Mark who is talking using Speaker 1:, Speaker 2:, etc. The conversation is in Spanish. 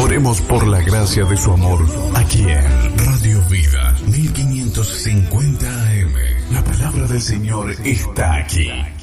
Speaker 1: Oremos por la gracia de su amor aquí en Radio Vida 1550 AM. La palabra del Señor está aquí.